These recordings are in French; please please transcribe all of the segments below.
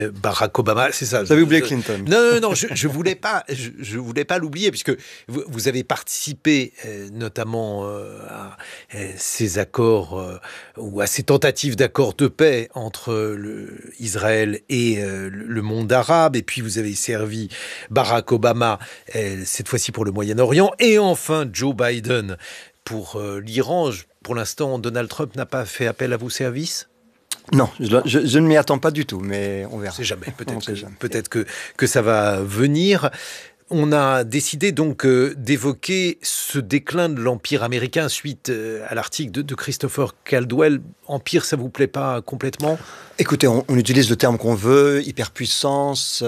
Barack Obama, c'est ça. Vous avez oublié Clinton. Non, je voulais pas l'oublier, puisque vous avez participé notamment à ces accords ou à ces tentatives d'accord de paix entre Israël et le monde arabe, et puis vous avez servi Barack Obama, cette fois-ci pour le Moyen-Orient, et enfin Joe Biden pour l'Iran. Pour l'instant, Donald Trump n'a pas fait appel à vos services ? Non, je ne m'y attends pas du tout, mais on verra. On ne sait jamais, peut-être que ça va venir. On a décidé donc d'évoquer ce déclin de l'Empire américain suite à l'article de Christopher Caldwell. Empire, ça vous plaît pas complètement ? Écoutez, on utilise le terme qu'on veut, hyperpuissance,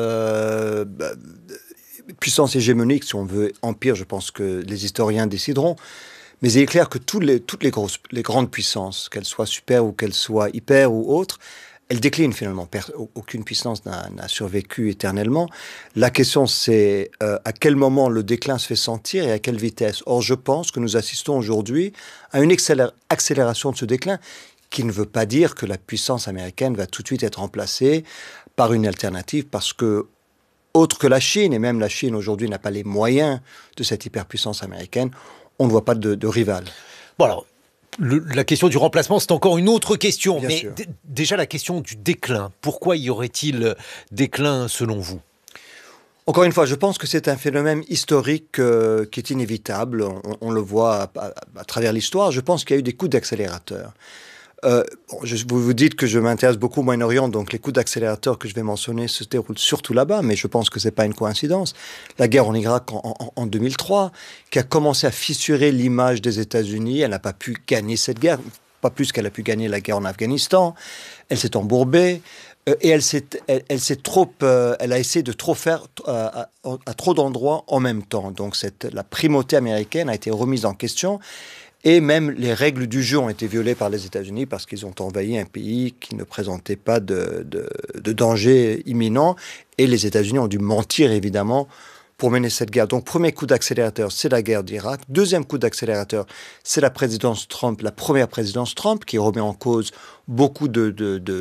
puissance hégémonique, si on veut, empire, je pense que les historiens décideront. Mais il est clair que toutes les grandes puissances, qu'elles soient super ou qu'elles soient hyper ou autres, elles déclinent finalement. Aucune puissance n'a survécu éternellement. La question, c'est à quel moment le déclin se fait sentir et à quelle vitesse. Or, je pense que nous assistons aujourd'hui à une accélération de ce déclin, qui ne veut pas dire que la puissance américaine va tout de suite être remplacée par une alternative, parce que autre que la Chine, et même la Chine aujourd'hui n'a pas les moyens de cette hyperpuissance américaine, on ne voit pas de rival. Bon alors, la question du remplacement, c'est encore une autre question. Bien mais sûr. Déjà la question du déclin. Pourquoi y aurait-il déclin selon vous ? Encore une fois, je pense que c'est un phénomène historique qui est inévitable. On le voit à travers l'histoire. Je pense qu'il y a eu des coups d'accélérateur. Vous dites que je m'intéresse beaucoup au Moyen-Orient, donc les coups d'accélérateur que je vais mentionner se déroulent surtout là-bas, mais je pense que c'est pas une coïncidence. La guerre en Irak en 2003, qui a commencé à fissurer l'image des États-Unis, elle n'a pas pu gagner cette guerre, pas plus qu'elle a pu gagner la guerre en Afghanistan. Elle s'est embourbée et elle a essayé de trop faire à trop d'endroits en même temps. Donc la primauté américaine a été remise en question. Et même les règles du jeu ont été violées par les États-Unis parce qu'ils ont envahi un pays qui ne présentait pas de danger imminent. Et les États-Unis ont dû mentir, évidemment, pour mener cette guerre. Donc, premier coup d'accélérateur, c'est la guerre d'Irak. Deuxième coup d'accélérateur, c'est la présidence Trump, la première présidence Trump, qui remet en cause beaucoup de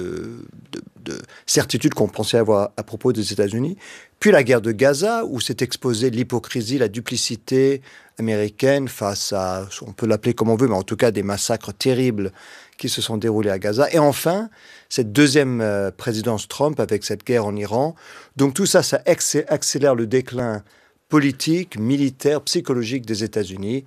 certitudes qu'on pensait avoir à propos des États-Unis. Puis la guerre de Gaza, où s'est exposée l'hypocrisie, la duplicité américaine face à, on peut l'appeler comme on veut, mais en tout cas des massacres terribles qui se sont déroulés à Gaza. Et enfin, cette deuxième présidence Trump avec cette guerre en Iran. Donc tout ça, ça accélère le déclin politique, militaire, psychologique des États-Unis.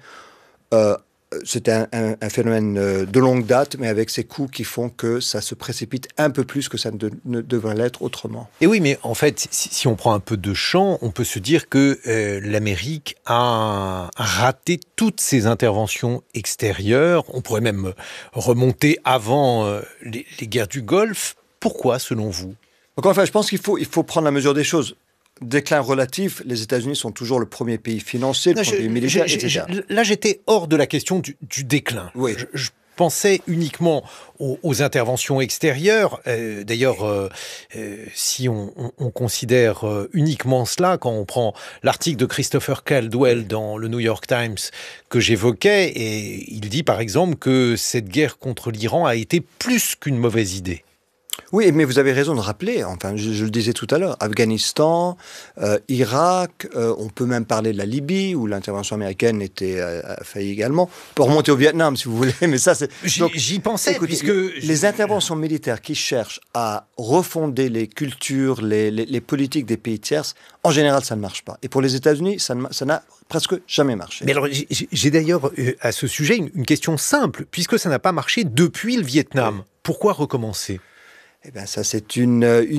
C'est un phénomène de longue date, mais avec ces coups qui font que ça se précipite un peu plus que ça ne devrait l'être autrement. Et oui, mais en fait, si on prend un peu de champ, on peut se dire que l'Amérique a raté toutes ses interventions extérieures. On pourrait même remonter avant les guerres du Golfe. Pourquoi, selon vous ? Encore une fois, je pense qu'il faut prendre la mesure des choses. Déclin relatif, les États-Unis sont toujours le premier pays financier, le premier pays militaire, etc. Là, j'étais hors de la question du déclin. Oui. Je pensais uniquement aux interventions extérieures. D'ailleurs, si on considère uniquement cela, quand on prend l'article de Christopher Caldwell dans le New York Times que j'évoquais, et il dit par exemple que cette guerre contre l'Iran a été plus qu'une mauvaise idée. Oui, mais vous avez raison de rappeler, enfin, je le disais tout à l'heure, Afghanistan, Irak, on peut même parler de la Libye, où l'intervention américaine a failli également. On peut remonter au Vietnam, si vous voulez, mais ça, c'est... J'y pensais, écoutez, puisque... Les interventions militaires qui cherchent à refonder les cultures, les politiques des pays tiers, en général, ça ne marche pas. Et pour les États-Unis, ça n'a presque jamais marché. Mais alors, j'ai d'ailleurs, à ce sujet, une question simple, puisque ça n'a pas marché depuis le Vietnam. Pourquoi recommencer ? Eh bien, ça, c'est une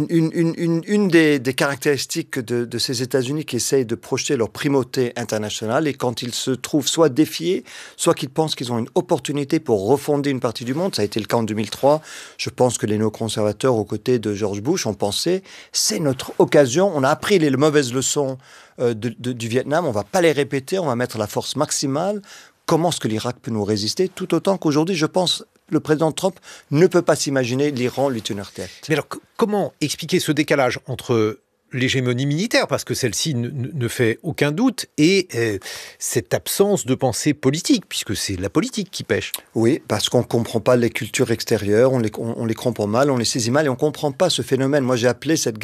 des caractéristiques de ces États-Unis qui essayent de projeter leur primauté internationale, et quand ils se trouvent soit défiés, soit qu'ils pensent qu'ils ont une opportunité pour refonder une partie du monde. Ça a été le cas en 2003. Je pense que les néoconservateurs, aux côtés de George Bush, ont pensé c'est notre occasion. On a appris les mauvaises leçons du Vietnam. On ne va pas les répéter. On va mettre la force maximale. Comment est-ce que l'Irak peut nous résister ? Tout autant qu'aujourd'hui, je pense, le président Trump ne peut pas s'imaginer l'Iran lui tenir tête. Mais alors, comment expliquer ce décalage entre l'hégémonie militaire, parce que celle-ci ne fait aucun doute, et cette absence de pensée politique, puisque c'est la politique qui pêche ? Oui, parce qu'on ne comprend pas les cultures extérieures, on les comprend mal, on les saisit mal, et on ne comprend pas ce phénomène. Moi, j'ai appelé cette